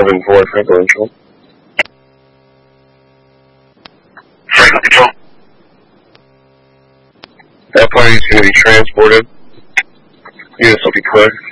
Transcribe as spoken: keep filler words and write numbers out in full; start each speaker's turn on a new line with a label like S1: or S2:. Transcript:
S1: seven four preferential.
S2: Franklin Control.
S1: That party's going to be transported. Units will be clear.